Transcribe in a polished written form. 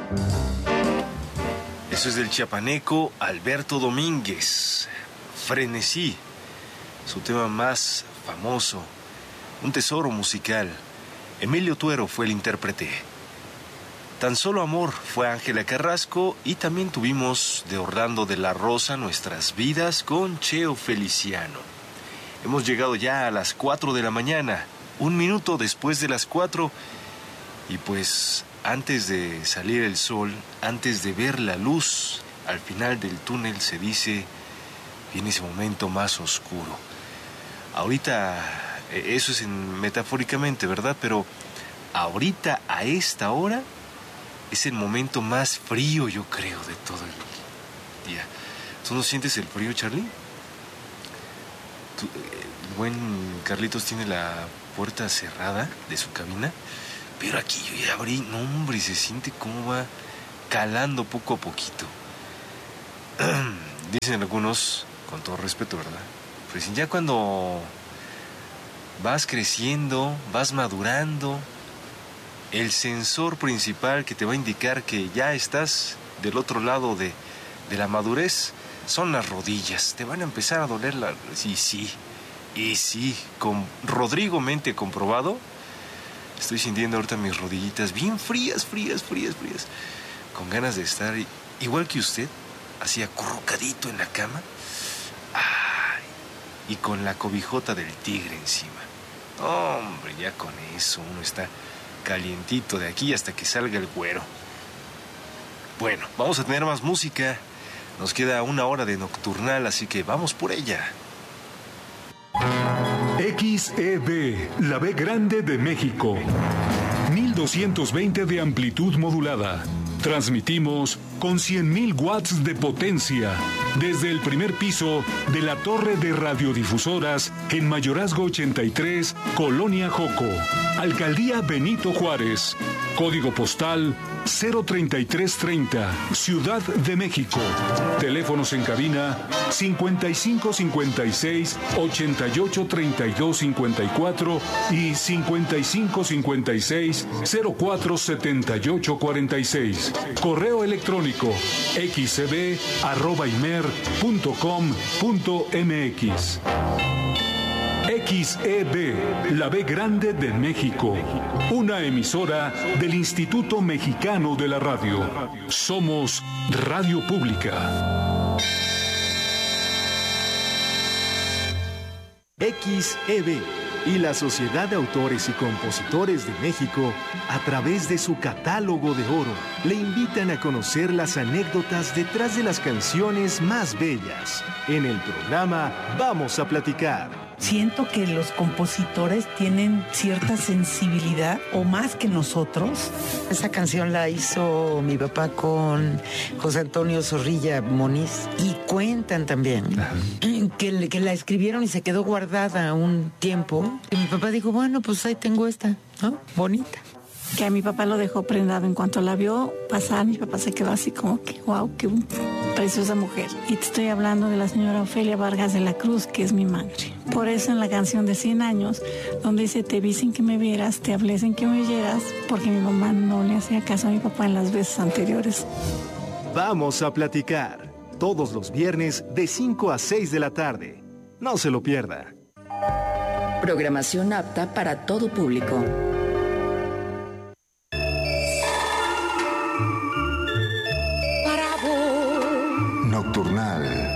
Eso es del chiapaneco Alberto Domínguez. Frenesí, su tema más famoso, un tesoro musical. Emilio Tuero fue el intérprete. Tan solo amor fue Ángela Carrasco y también tuvimos de Orlando de la Rosa Nuestras vidas con Cheo Feliciano. Hemos llegado ya a las 4 de la mañana, 1 minuto después de las 4 y pues antes de salir el sol, antes de ver la luz al final del túnel se dice viene ese momento más oscuro. Ahorita, eso es metafóricamente, ¿verdad? Pero ahorita a esta hora es el momento más frío, yo creo, de todo el día. ¿Tú no sientes el frío, Charlie? El buen Carlitos tiene la puerta cerrada de su cabina, pero aquí yo ya abrí, no hombre, se siente como va calando poco a poquito. Dicen algunos, con todo respeto, ¿verdad? Pues ya cuando vas creciendo, vas madurando, el sensor principal que te va a indicar que ya estás del otro lado de la madurez son las rodillas. Te van a empezar a doler y sí, con Rodrigo Mente comprobado. Estoy sintiendo ahorita mis rodillitas bien frías, con ganas de estar igual que usted, así acurrucadito en la cama. Ay, y con la cobijota del tigre encima. Hombre, ya con eso uno está calientito de aquí hasta que salga el güero. Bueno, vamos a tener más música. Nos queda 1 hora de nocturnal, así que vamos por ella. XEB, la B grande de México. 1220 de amplitud modulada. Transmitimos con 100.000 watts de potencia desde el primer piso de la torre de radiodifusoras en Mayorazgo 83, Colonia Joco, Alcaldía Benito Juárez, código postal 03330, Ciudad de México. Teléfonos en cabina 5556-883254 y 5556-047846. Correo electrónico xeb@imer.com.mx. XEB, la B grande de México. Una emisora del Instituto Mexicano de la Radio. Somos Radio Pública. XEB y la Sociedad de Autores y Compositores de México, a través de su catálogo de oro, le invitan a conocer las anécdotas detrás de las canciones más bellas. En el programa Vamos a Platicar. Siento que los compositores tienen cierta sensibilidad, o más que nosotros. Esa canción la hizo mi papá con José Antonio Zorrilla Moniz, y cuentan también que la escribieron y se quedó guardada un tiempo. Y mi papá dijo, bueno, pues ahí tengo esta, ¿no? Bonita. Que a mi papá lo dejó prendado. En cuanto la vio pasar, mi papá se quedó así como que, wow, qué preciosa mujer. Y te estoy hablando de la señora Ofelia Vargas de la Cruz, que es mi madre. Por eso en la canción de 100 años, donde dice, te vi sin que me vieras, te hablé sin que me oyeras, porque mi mamá no le hacía caso a mi papá en las veces anteriores. Vamos a Platicar, todos los viernes de 5 a 6 de la tarde. No se lo pierda. Programación apta para todo público. Nocturnal.